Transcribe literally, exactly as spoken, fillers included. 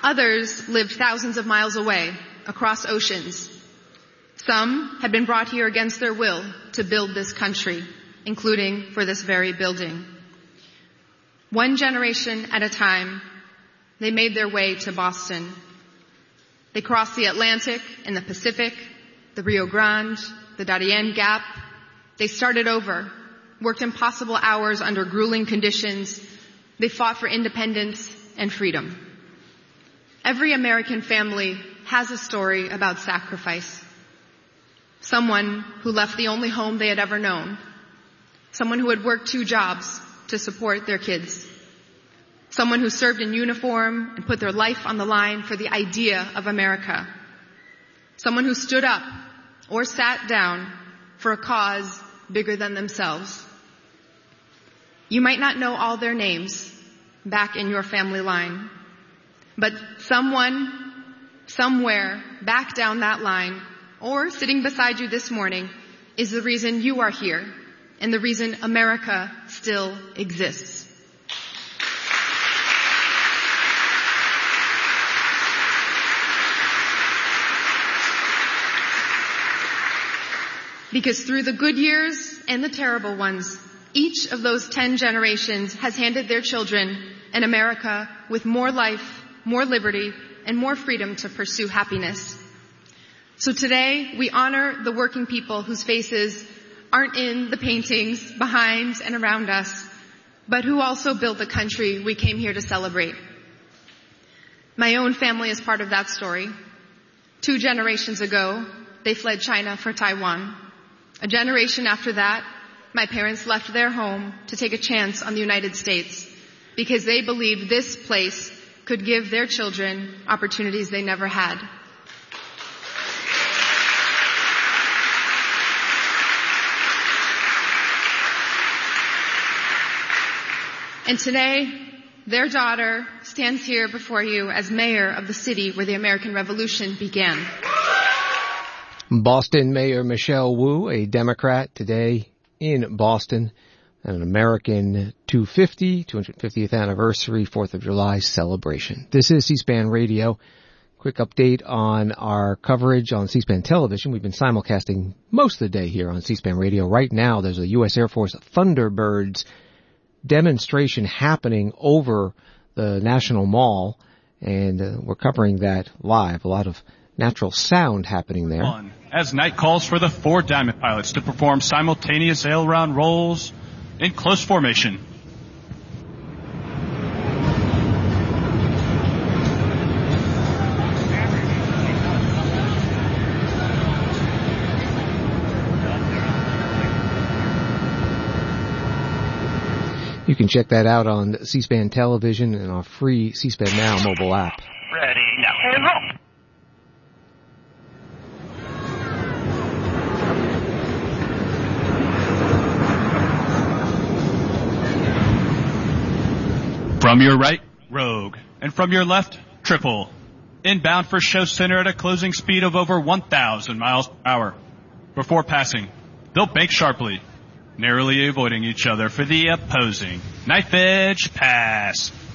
Others lived thousands of miles away, across oceans. Some had been brought here against their will to build this country, including for this very building. One generation at a time, they made their way to Boston. They crossed the Atlantic and the Pacific, the Rio Grande, the Darien Gap. They started over, worked impossible hours under grueling conditions. They fought for independence and freedom. Every American family has a story about sacrifice. Someone who left the only home they had ever known. Someone who had worked two jobs to support their kids. Someone who served in uniform and put their life on the line for the idea of America. Someone who stood up or sat down for a cause bigger than themselves. You might not know all their names back in your family line, but someone, somewhere, back down that line, or sitting beside you this morning, is the reason you are here and the reason America still exists. Because through the good years and the terrible ones, each of those ten generations has handed their children an America with more life, more liberty, and more freedom to pursue happiness. So today, we honor the working people whose faces aren't in the paintings behind and around us, but who also built the country we came here to celebrate. My own family is part of that story. Two generations ago, they fled China for Taiwan. A generation after that, my parents left their home to take a chance on the United States because they believed this place could give their children opportunities they never had. And today, their daughter stands here before you as mayor of the city where the American Revolution began. Boston Mayor Michelle Wu, a Democrat, today in Boston, an American two hundred fiftieth, two hundred fiftieth anniversary, fourth of July celebration. This is C-SPAN Radio. Quick update on our coverage on C-SPAN television. We've been simulcasting most of the day here on C-SPAN Radio. Right now, there's a U S Air Force Thunderbirds demonstration happening over the National Mall, and uh, we're covering that live. A lot of natural sound happening there. On, as night calls for the four Diamond pilots to perform simultaneous aileron rolls in close formation. You can check that out on C-SPAN television and our free C-SPAN Now mobile app. Ready, now, and roll. From your right, Rogue, and from your left, Triple. Inbound for show center at a closing speed of over one thousand miles per hour. Before passing, they'll bank sharply, narrowly avoiding each other for the opposing knife edge pass.